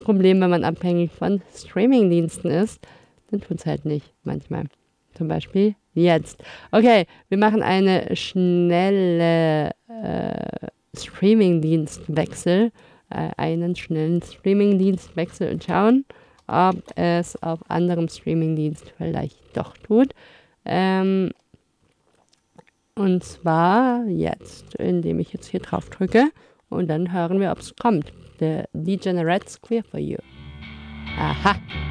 Problem, wenn man abhängig von Streamingdiensten ist, dann tut es halt nicht manchmal. Zum Beispiel jetzt. Okay, wir machen eine schnelle Streamingdienstwechsel. Einen schnellen Streamingdienstwechsel und schauen, ob es auf anderem Streamingdienst vielleicht doch tut. Und zwar jetzt, indem ich jetzt hier drauf drücke und dann hören wir, ob es kommt. The Degenerates Clear for You. Aha!